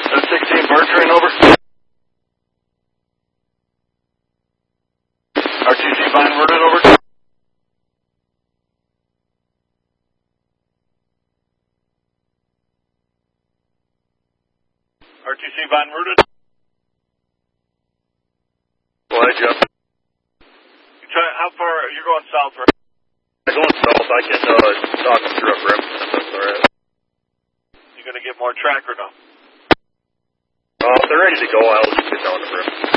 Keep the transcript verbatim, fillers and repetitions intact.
sixteen bird train over. R T C Vine Vernon over. R T C Vine Vernon. Why, Jeff? You try, how far, you're going south, right? I'm going south. I can uh, talk them through a brim. That's all right. You going to get more track or no? Uh, if they're ready to go, I'll just get down the brim.